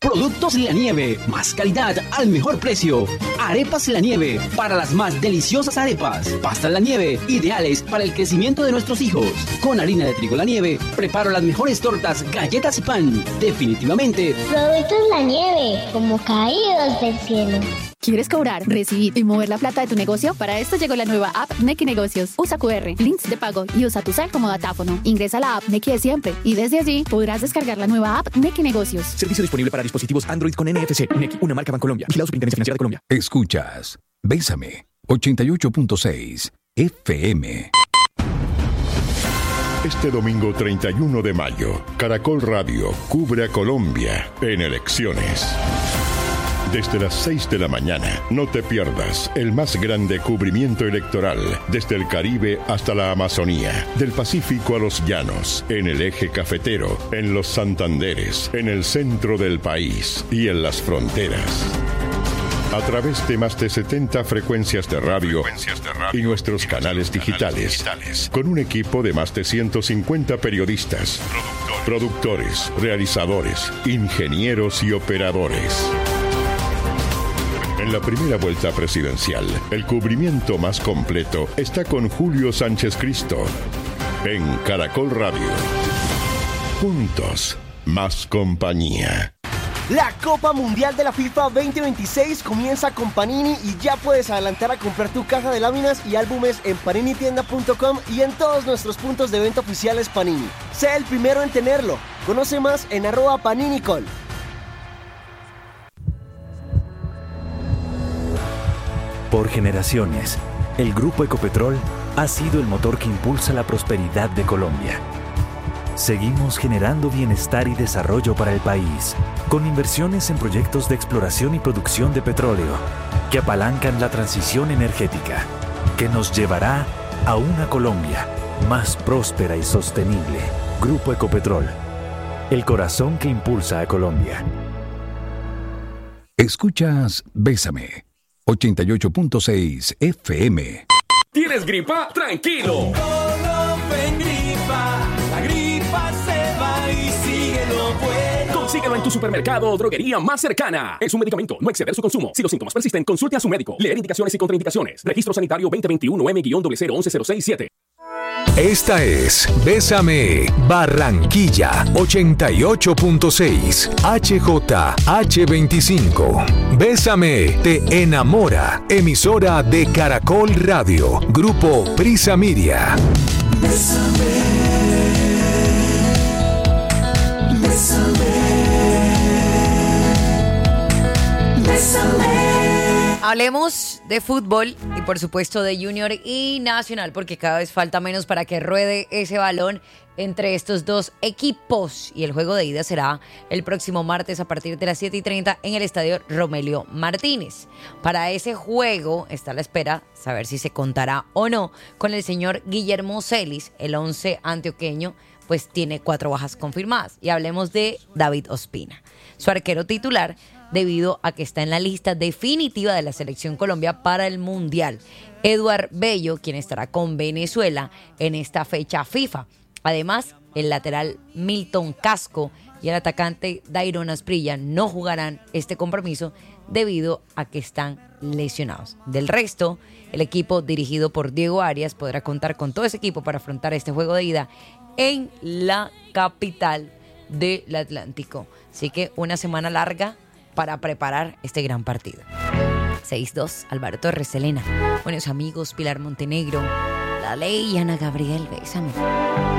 Productos La Nieve, más calidad al mejor precio. Arepas La Nieve, para las más deliciosas arepas. Pastas La Nieve, ideales para el crecimiento de nuestros hijos. Con harina de trigo La Nieve, preparo las mejores tortas, galletas y pan. Definitivamente. Productos La Nieve, como caídos del cielo. ¿Quieres cobrar, recibir y mover la plata de tu negocio? Para esto llegó la nueva app Nequi Negocios. Usa QR, links de pago y usa tu cel como datáfono. Ingresa a la app Nequi de siempre y desde allí podrás descargar la nueva app Nequi Negocios. Servicio disponible para dispositivos Android con NFC. Nequi, una marca Bancolombia. Vigilado Superintendencia Financiera de Colombia. Escuchas Bésame 88.6 FM. Este domingo 31 de mayo, Caracol Radio cubre a Colombia en elecciones. Desde las 6 de la mañana, no te pierdas el más grande cubrimiento electoral desde el Caribe hasta la Amazonía, del Pacífico a los llanos, en el eje cafetero, en los Santanderes, en el centro del país y en las fronteras. A través de más de 70 frecuencias de radio y nuestros canales digitales, con un equipo de más de 150 periodistas, productores, realizadores, ingenieros y operadores. En la primera vuelta presidencial, el cubrimiento más completo está con Julio Sánchez Cristo en Caracol Radio. Juntos, más compañía. La Copa Mundial de la FIFA 2026 comienza con Panini y ya puedes adelantar a comprar tu caja de láminas y álbumes en paninitienda.com y en todos nuestros puntos de venta oficiales Panini. Sé el primero en tenerlo. Conoce más en @paninicol. Por generaciones, el Grupo Ecopetrol ha sido el motor que impulsa la prosperidad de Colombia. Seguimos generando bienestar y desarrollo para el país, con inversiones en proyectos de exploración y producción de petróleo, que apalancan la transición energética, que nos llevará a una Colombia más próspera y sostenible. Grupo Ecopetrol, el corazón que impulsa a Colombia. Escuchas Bésame 88.6 FM. ¿Tienes gripa? ¡Tranquilo! La gripa se va y sigue lo bueno. Consíguelo en tu supermercado o droguería más cercana. Es un medicamento, no exceder su consumo. Si los síntomas persisten, consulte a su médico. Leer indicaciones y contraindicaciones. Registro Sanitario 2021-M-011-067. Esta es Bésame Barranquilla 88.6 HJH25. Bésame te enamora. Emisora de Caracol Radio. Grupo Prisa Media. Bésame. Bésame. Bésame. Hablemos de fútbol y por supuesto de Junior y Nacional, porque cada vez falta menos para que ruede ese balón entre estos dos equipos. Y el juego de ida será el próximo martes a partir de las 7:30 en el estadio Romelio Martínez. Para ese juego está a la espera saber si se contará o no con el señor Guillermo Celis. El 11 antioqueño pues tiene 4 bajas confirmadas. Y hablemos de David Ospina, su arquero titular, debido a que está en la lista definitiva de la Selección Colombia para el Mundial. Eduard Bello, quien estará con Venezuela en esta fecha FIFA. Además, el lateral Milton Casco y el atacante Dairon Asprilla no jugarán este compromiso debido a que están lesionados. Del resto, el equipo dirigido por Diego Arias podrá contar con todo ese equipo para afrontar este juego de ida en la capital del Atlántico. Así que una semana larga para preparar este gran partido. 6-2, Álvaro Torres, Selena. Buenos amigos, Pilar Montenegro, La Ley y Ana Gabriel. Bésame.